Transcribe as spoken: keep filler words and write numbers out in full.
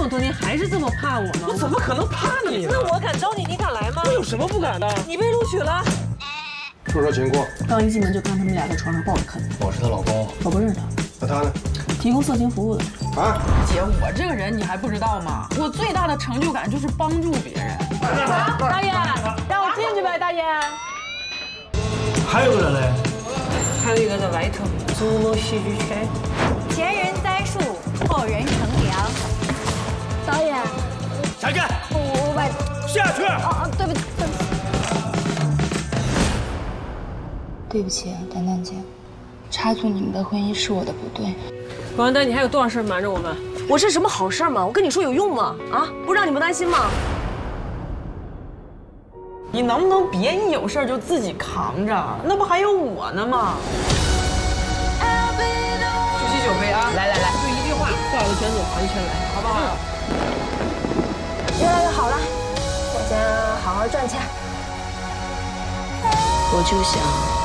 么多年还是这么怕我吗？ 我怎么可能怕你呢？ 那我敢招你，你敢来吗？ 我有什么不敢的？ 你被录取了。 说说情况。 刚一进门就看他们俩在床上抱着啃。 我是她老公。 我不认识他。 那他呢？ 提供色情服务的。 啊？ 姐，我这个人你还不知道吗？我最大的成就感就是帮助别人。 大爷，让我进去呗，大爷。 还有个人嘞？ 还有一个在外头，竹楼戏剧圈。 前人栽树，后人乘凉。导演， 才干！ 我我把下去。 哦，对不起，对不起。 对不起，丹丹姐，插足你们的婚姻是我的不对。 王丹，你还有多少事瞒着我们？ 我是什么好事吗？我跟你说有用吗？啊，不让你们担心吗？ 你能不能别一有事就自己扛着？那不还有我呢吗？举起酒杯啊！来来来，就一句话， 画个圈子环圈来， 好不好？ 越来越好了，我先好好赚钱。 我就想。